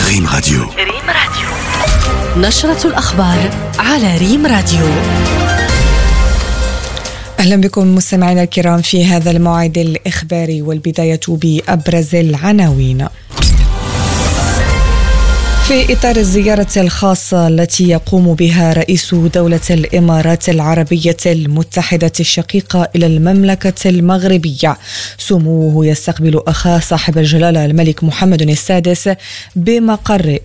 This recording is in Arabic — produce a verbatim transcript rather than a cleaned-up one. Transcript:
ريم راديو. ريم راديو، نشرة الأخبار على ريم راديو. أهلا بكم مستمعينا الكرام في هذا الموعد الإخباري، والبداية بأبرز العناوين. في إطار الزيارة الخاصة التي يقوم بها رئيس دولة الإمارات العربية المتحدة الشقيقة إلى المملكة المغربية، سموه يستقبل أخاه صاحب الجلالة الملك محمد السادس بمقر